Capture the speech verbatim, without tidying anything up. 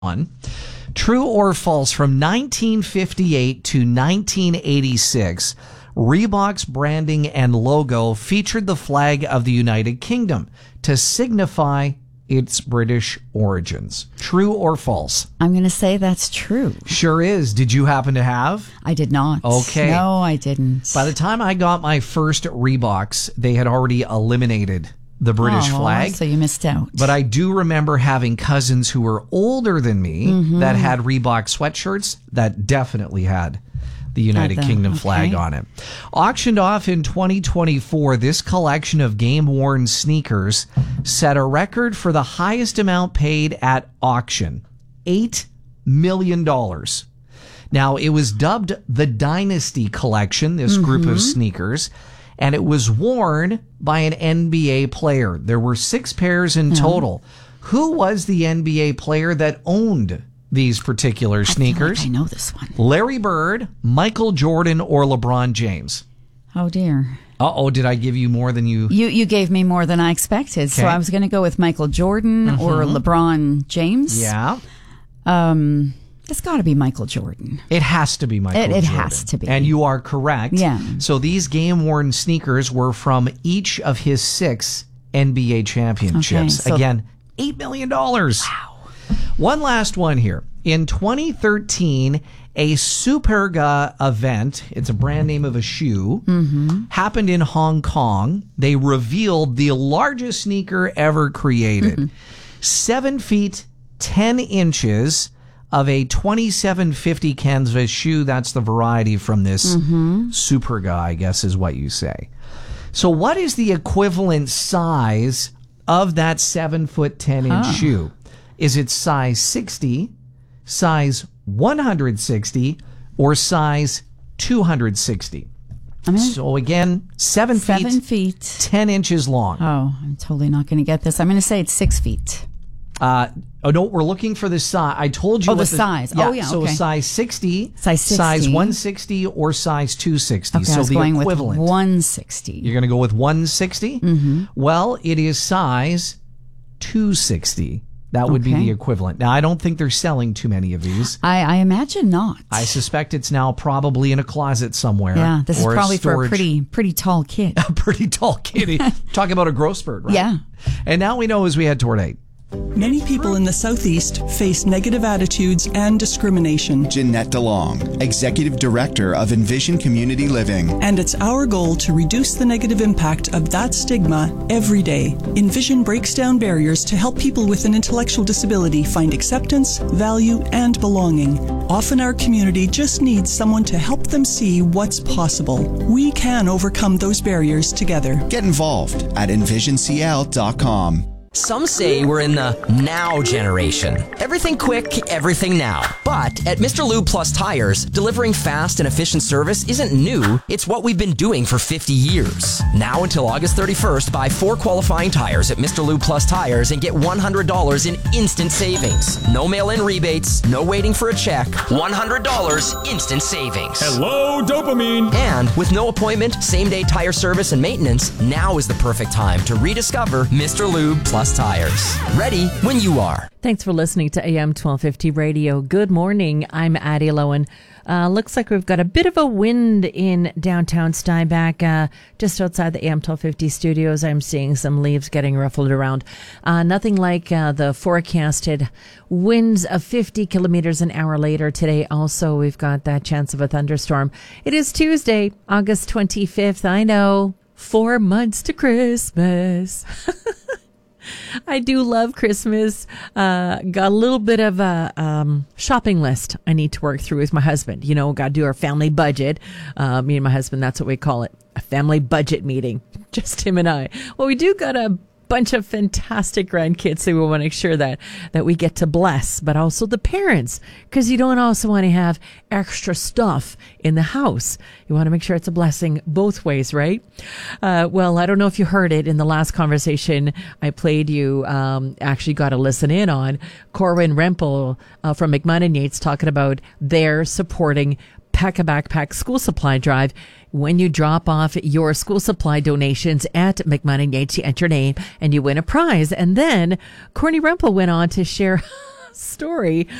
One. True or false, from nineteen fifty-eight to nineteen eighty-six, Reebok's branding and logo featured the flag of the United Kingdom to signify its British origins. True or false? I'm going to say that's true. Sure is. Did you happen to have? I did not. Okay. No, I didn't. By the time I got my first Reeboks, they had already eliminated the British oh, flag. So you missed out. But I do remember having cousins who were older than me mm-hmm. that had Reebok sweatshirts that definitely had the United the, Kingdom okay. flag on it. Auctioned off in twenty twenty-four, this collection of game-worn sneakers set a record for the highest amount paid at auction, eight million dollars. Now, it was dubbed the Dynasty Collection, this mm-hmm. group of sneakers, and it was worn by an N B A player. There were six pairs in mm-hmm. total. Who was the N B A player that owned these particular sneakers? I feel like I know this one. Larry Bird, Michael Jordan, or LeBron James? Oh, dear. Uh-oh, did I give you more than you... You you gave me more than I expected. Okay. So I was going to go with Michael Jordan mm-hmm. or LeBron James. Yeah. Um, it's got to be Michael Jordan. It has to be Michael it, Jordan. It has to be. And you are correct. Yeah. So these game-worn sneakers were from each of his six N B A championships. Okay, so Again, eight million dollars. Wow. One last one here. In twenty thirteen, a Superga event, it's a brand name of a shoe, mm-hmm. happened in Hong Kong. They revealed the largest sneaker ever created. Mm-hmm. Seven feet, ten inches of a twenty-seven fifty canvas shoe. That's the variety from this mm-hmm. Superga, I guess is what you say. So what is the equivalent size of that seven foot, ten inch huh. shoe? Is it size sixty, size one hundred sixty, or size two hundred sixty? I mean, so again, seven, seven feet, feet, ten inches long. Oh, I'm totally not going to get this. I'm going to say it's six feet. Uh, oh no, we're looking for the size. I told you. Oh, what the, the size. Yeah, oh, yeah. So okay. size sixty, size sixty, size one sixty, or size two sixty. Okay, so I was the going equivalent. with one sixty. You're going to go with one sixty? Mm-hmm. Well, it is size two sixty. That would okay. be the equivalent. Now, I don't think they're selling too many of these. I, I imagine not. I suspect it's now probably in a closet somewhere. Yeah, this is probably for a pretty pretty tall kid. A pretty tall kid. Talk about a growth spurt, right? Yeah. And now we know as we head toward eight. Many people in the Southeast face negative attitudes and discrimination. Jeanette DeLong, Executive Director of Envision Community Living. And it's our goal to reduce the negative impact of that stigma every day. Envision breaks down barriers to help people with an intellectual disability find acceptance, value, and belonging. Often our community just needs someone to help them see what's possible. We can overcome those barriers together. Get involved at envision c l dot com. Some say we're in the now generation. Everything quick, everything now. But at Mister Lube Plus Tires, delivering fast and efficient service isn't new. It's what we've been doing for fifty years. Now until August thirty-first, buy four qualifying tires at Mister Lube Plus Tires and get one hundred dollars in instant savings. No mail-in rebates, no waiting for a check. one hundred dollars instant savings. Hello, dopamine. And with no appointment, same-day tire service and maintenance, now is the perfect time to rediscover Mister Lube Plus Tires. Ready when you are. Thanks for listening to A M twelve fifty Radio. Good morning. I'm Addie Lowen. Uh, looks like we've got a bit of a wind in downtown Steinbach. Uh, just outside the A M twelve fifty studios, I'm seeing some leaves getting ruffled around. Uh, nothing like uh, the forecasted winds of fifty kilometers an hour later today. Also, we've got that chance of a thunderstorm. It is Tuesday, August twenty-fifth. I know, four months to Christmas. I do love Christmas. Uh, got a little bit of a um, shopping list I need to work through with my husband. You know, got to do our family budget. Uh, me and my husband, that's what we call it. A family budget meeting. Just him and I. Well, we do got a bunch of fantastic grandkids, so we want to make sure that that we get to bless, but also the parents, because you don't also want to have extra stuff in the house. You want to make sure it's a blessing both ways, right? Uh, well, I don't know if you heard it in the last conversation I played you, um, actually got to listen in on Corwin Rempel uh, from McMahon and Yates talking about their supporting Pack a Backpack School Supply Drive. When you drop off your school supply donations at McMahon and Yates, you enter your name and you win a prize. And then Corny Rempel went on to share story